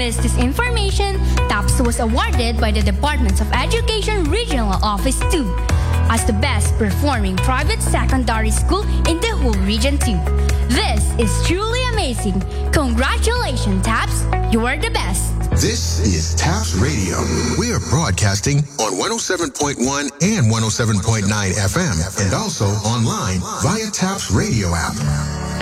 miss this information, TAPS was awarded by the Department of Education Regional Office 2 as the best performing private secondary school in the whole region 2. This is truly amazing. Congratulations, TAPS. You are the best. This is TAPS Radio. We are broadcasting on 107.1 and 107.9 FM and also online via TAPS Radio app.